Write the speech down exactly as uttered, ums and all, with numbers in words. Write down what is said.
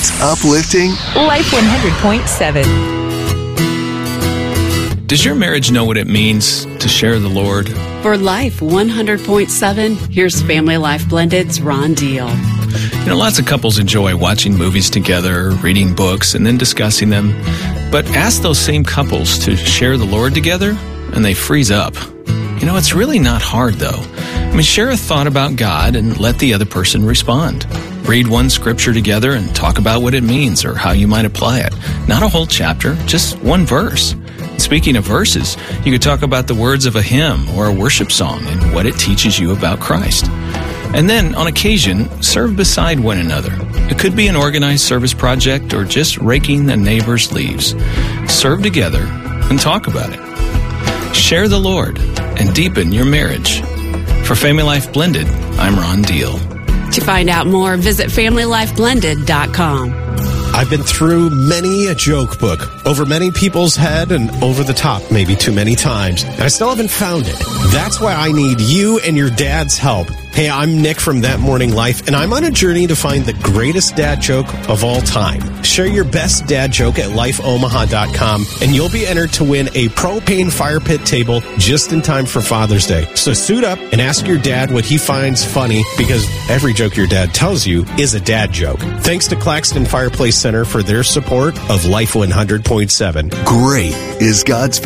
It's uplifting. Life one hundred point seven. Does your marriage know what it means to share the Lord? For Life one hundred point seven, here's Family Life Blended's Ron Deal. You know, lots of couples enjoy watching movies together, reading books, and then discussing them. But ask those same couples to share the Lord together, and they freeze up. You know, it's really not hard, though. I mean, share a thought about God and let the other person respond. Read one scripture together and talk about what it means or how you might apply it. Not a whole chapter, just one verse. Speaking of verses, you could talk about the words of a hymn or a worship song and what it teaches you about Christ. And then, on occasion, serve beside one another. It could be an organized service project or just raking a neighbor's leaves. Serve together and talk about it. Share the Lord and deepen your marriage. For Family Life Blended, I'm Ron Deal. To find out more, visit family life blended dot com. I've been through many a joke book, over many people's head and over the top maybe too many times, and I still haven't found it. That's why I need you and your dad's help. Hey, I'm Nick from That Morning Life, and I'm on a journey to find the greatest dad joke of all time. Share your best dad joke at life omaha dot com, and you'll be entered to win a propane fire pit table just in time for Father's Day. So suit up and ask your dad what he finds funny, because every joke your dad tells you is a dad joke. Thanks to Claxton Fireplace Center for their support of Life one hundred point seven. Great is God's